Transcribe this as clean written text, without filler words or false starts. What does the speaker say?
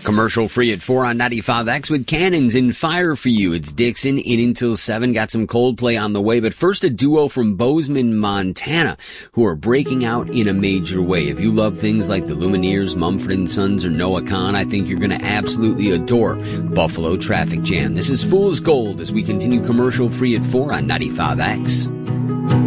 Commercial free at 4 on 95X with Cannons in Fire for you. It's Dixon in until 7. Got some Coldplay on the way, but first a duo from Bozeman, Montana, who are breaking out in a major way. If you love things like the Lumineers, Mumford & Sons, or Noah Kahan, I think you're going to absolutely adore Buffalo Traffic Jam. This is Fool's Gold as we continue commercial free at 4 on 95X.